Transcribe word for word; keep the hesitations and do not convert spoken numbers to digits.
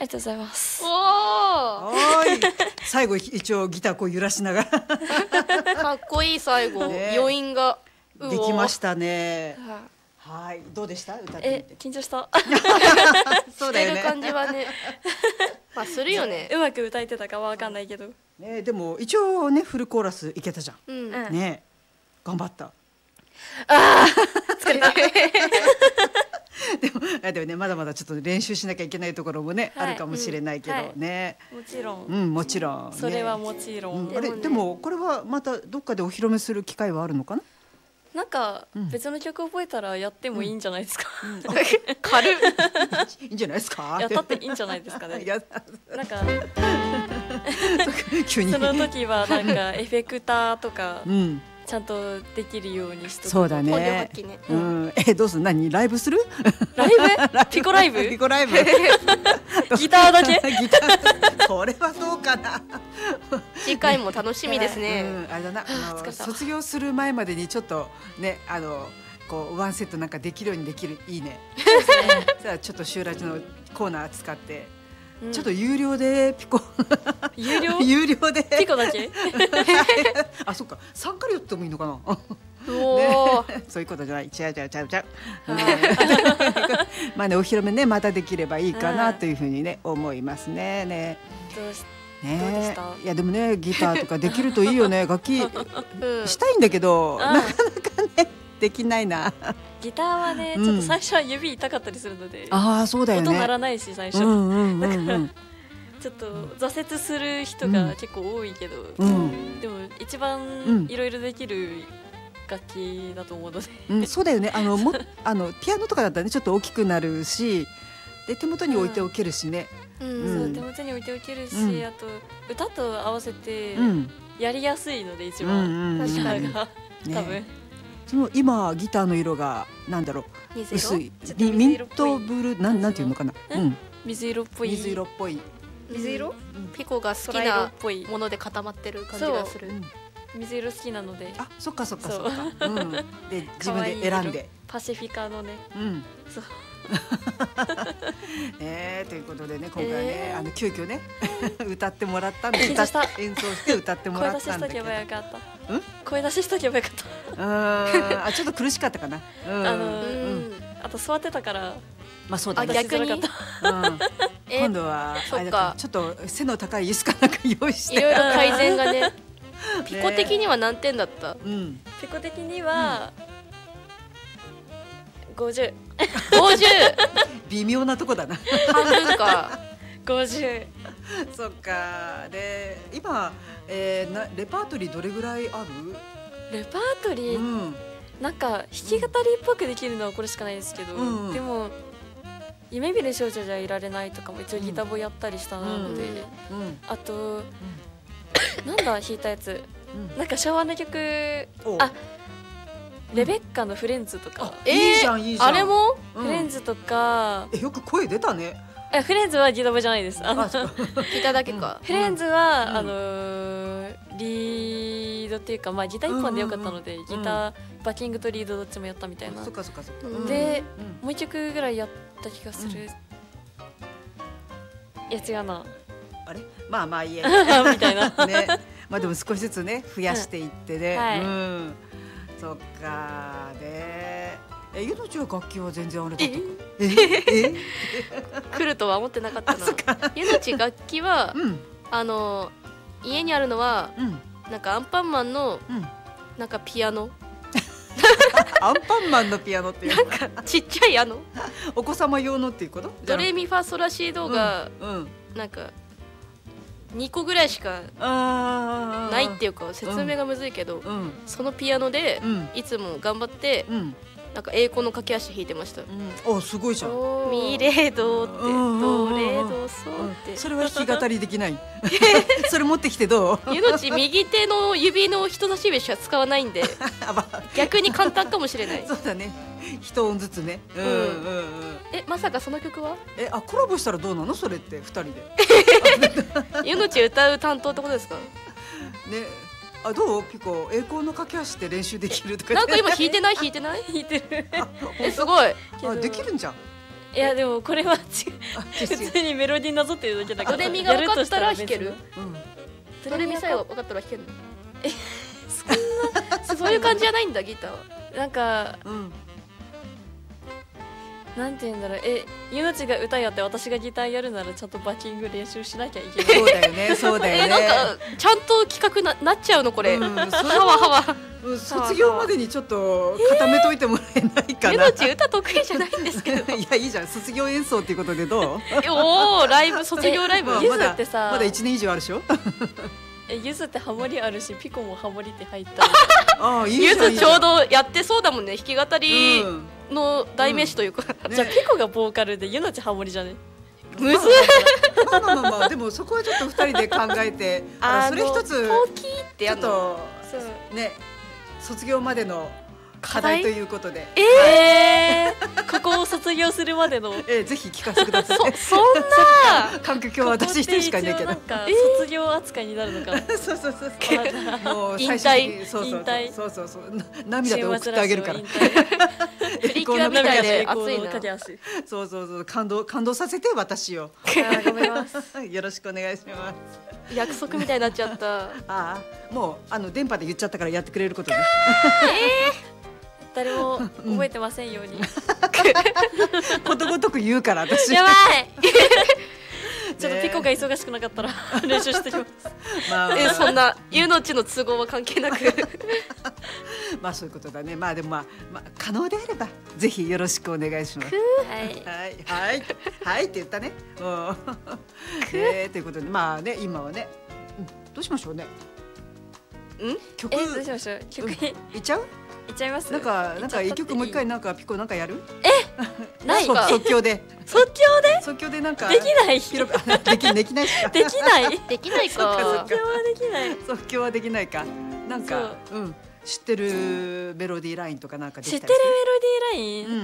りがとうございます。 おお。 はい。最後一応ギターこう揺らしながらかっこいい最後、 ね、 余韻ができましたね。 ははい、どうでした？歌ってみて。 え、緊張した。 そうだよね。 してる感じはね。まあするよね。 うまく歌えてたかはわかんないけど。 ね、でも一応ねフルコーラスいけたじゃん。 うん。 ね、頑張った。 ああ、疲れた。 でもでもねまだまだちょっと練習しなきゃいけないところもね、はい、あるかもしれないけどね、 はい、もちろん、 うん、もちろん、ね、 それはもちろん、 うん、あれでもこれはまたどっかでお披露目する機会はあるのかな。 なんか別の曲覚えたらやってもいいんじゃないですか、 うんうん、 軽いいいんじゃないですか。 やったっていいんじゃないですかね。なんか急にその時はなんかエフェクターとか、 うんちゃんとできるようにしとく。 そうだね。 ねうん、えどうする？何ライブする？ ライブ？ピコライブ？ ピコライブ。 ギターだけ？ ギター。これはどうかな。 次回も楽しみですね。 うん、あれだな。あの卒業する前までにちょっとねあのこうワンセットなんかできるようにできるいいね。そうですね。じゃあちょっとシューラジのコーナー使って。ちょっと有料でピコ有料有料でピコだけあ、そっか参加料ってもいいのかな。 おね、そういうことじゃない。違う違う違う違う。まあねお披露目ねまたできればいいかなというふうにね思いますね。ね。 どうしねどうでした？ いやでもねギターとかできるといいよね。楽器したいんだけど、なかなかねできないな。 ギターはね、ちょっと最初は指痛かったりするので、 ああそうだよね。 音鳴らないし最初、だからちょっと挫折する人が結構多いけど、でも一番いろいろできる楽器だと思うので、 うん、そうだよね。あのもあのピアノとかだったらねちょっと大きくなるし、で手元に置いておけるしね。 うん、そう手元に置いておけるし、あと歌と合わせてやりやすいので一番ギターが多分。 その今ギターの色がなんだろう薄いミントブルーなんなんていうのかな。うん。 水色っぽい。 水色っぽい。 水色？ピコが好きなもので固まってる感じがする。 水色好きなので。 あ、そっかそっかそっか。うん。で自分で選んで。 パシフィカのね。 うん。そう。ええということでね今回ねあの急遽ね歌ってもらったんで演奏して歌ってもらったんだけど。 声出ししとけばよかった。声出ししとけばよかった。 うん。あちょっと苦しかったかな。 あのあと座ってたから。 まあそうだね。逆に今度はあれだちょっと背の高い椅子かなんか用意して。 いろいろ改善がね。ピコ的には何点だった？ ピコ的にはごじゅう。 ごじゅう。 微妙なとこだな。 半分か。 ごじゅう。 そっか。で今えー、なレパートリーどれぐらいある？ レパートリー、うん、なんか弾き語りっぽくできるのはこれしかないですけど、うん、でも夢見る少女じゃいられないとかも一応ギターボやったりしたので、うんうん、あと、うん、なんだ弾いたやつ、うん、なんか昭和の曲あレベッカのフレンズとか、 えー、いいじゃんいいじゃんあれも、 うん、フレンズとかえよく声出たね。 えフレンズはギターボじゃないです。あのギターだけか。 フレンズは、うん、あのー、リードっていうかまあギター一本でよかったので、うんうんうん、ギターバッキングとリードどっちもやったみたいな。 そっかそっかそっか。 で、うん、もう一曲ぐらいやった気がする。うん、いや違うな。 あれまあまあいいやみたいな。 ね。まあでも少しずつね増やしていってね。はい、うん。そっかで。え、ゆのちは楽器は全然あれだったか。ええ来るとは思ってなかったな。ゆのち楽器は、うん、あの家にあるのは、うん、なんかアンパンマンの、うん、なんかピアノ。 アンパンマンのピアノっていうなんかちっちゃいあのお子様用のっていうこと？ ドレミファソラシドが、うんうん、なんかにこぐらいしかないっていうか説明がむずいけど、うん、そのピアノで、うん、いつも頑張って、うんなんか栄光の駆け足弾いてました。 うん、あすごいじゃん。 ミレドってドレドソって。 それは弾き語りできない。それ持ってきてどう？ ゆのち右手の指の人差し指しか使わないんで逆に簡単かもしれない。 そうだね。一音ずつね。うんうんうん。 えまさかその曲は？ えあコラボしたらどうなのそれって二人で。 ゆのち歌う担当ってことですか？ね。 あどうピコ栄光の駆け足って練習できるとかなんか今弾いてない弾いてない弾いてるえすごいあできるんじゃんいやでもこれは違う普通にメロディーなぞってるだけだからドレミが分かったら弾ける。ドレミさえ分かったら弾けるの。 えそんなそういう感じじゃないんだギターは。 なんか、うん、なんて言うんだろう、え、ゆのちが歌やって私がギターやるならちゃんとバッキング練習しなきゃいけない。 そうだよね、そうだよね。 え、なんかちゃんと企画ななっちゃうのこれ。うん、はわはわ。 卒業までにちょっと固めといてもらえないかな。 ゆのち歌得意じゃないんですけど。 いやいいじゃん、卒業演奏っていうことでどう？ おお、ライブ卒業ライブ。 ゆずってさ、 まだ一年以上あるでしょ。 え、ゆずってハモリあるし、ピコもハモリって入った。 ああ、いいゆずちょうどやってそうだもんね、弾き語りの代名詞というか。 じゃあピコがボーカルでゆのちハモリじゃね。 むずい。 まあまあまあまあ、でもそこはちょっと二人で考えて、それ一つちょっとね、卒業までの課題ということで、 ええー、ここを卒業するまでの、 えー、ぜひ聞かせてください。 そ, そんな環境今日は私一人しかいないけど、 なんか卒業扱いになるのかな。 そうそうそうそう。もう引退、 そうそうそうそうそう、涙で送ってあげるから。 プリキュアみたいで熱いな。 そうそうそう、感動感動させて私を。 頑張ります。 よろしくお願いします。 約束みたいになっちゃった。 ああ、もうあの電波で言っちゃったからやってくれることね。 えー誰も覚えてませんように。 ことごとく言うから私。 やばい。 ちょっとピコが忙しくなかったら練習してきます。 まあ、 え、そんなゆのちの都合は関係なく。 まあそういうことだね。まあでもまあ、まあ、可能であればぜひよろしくお願いします。 はいはいはいはいって言ったね。うん。えということでまあね今はね、うん、どうしましょうね。 ん？ 曲。 え、どうしましょう。曲にいっちゃう？ いっちゃいます。 なんかなんか一曲もう一回なんかピコなんかやる？ え、ないか。 即興で。 即興で？ 即興でなんかできない。 できできないしか。 できない。 できないか。 即興はできない。 即興はできないか。なんかうん知ってるメロディーラインとかなんかできたり。 知ってるメロディーライン。